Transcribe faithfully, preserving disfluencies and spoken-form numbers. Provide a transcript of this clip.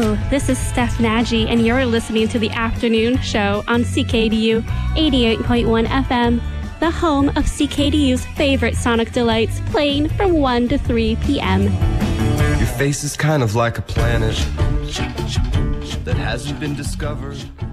Hello, this is Steph Nagy, and you're listening to the afternoon show on C K D U eighty-eight point one F M, the home of C K D U's favorite sonic delights, playing from one to three p.m. Your face is kind of like a planet that hasn't been discovered.